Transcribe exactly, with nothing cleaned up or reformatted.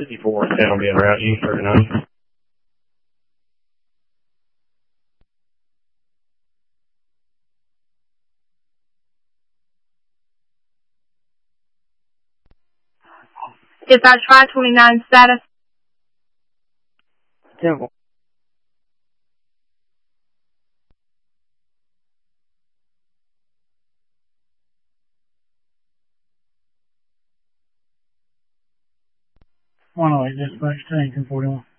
fifty-four, ten will be en route, U thirty-nine. Dispatch five twenty-nine status. Temple. one oh eight, dispatch, ten forty-one.